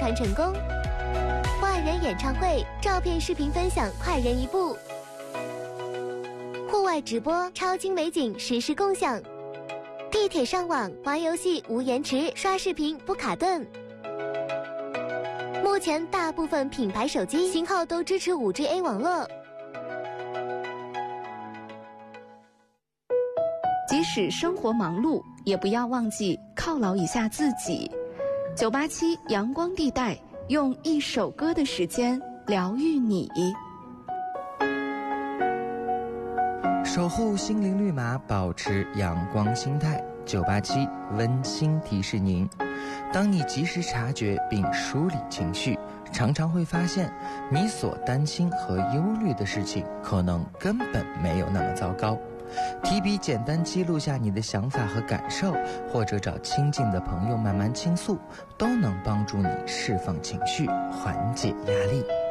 传成功。快人演唱会照片视频分享快人一步，户外直播超精美景实时共享，地铁上网玩游戏无延迟，刷视频不卡顿。目前大部分品牌手机型号都支持 5G A 网络。 即使生活忙碌，也不要忘记犒劳一下自己。987阳光地带，用一首歌的时间疗愈你。 守护心灵绿码，保持阳光心态。987温馨提示您：当你及时察觉并梳理情绪，常常会发现你所担心和忧虑的事情可能根本没有那么糟糕。提笔简单记录下你的想法和感受，或者找亲近的朋友慢慢倾诉，都能帮助你释放情绪，缓解压力。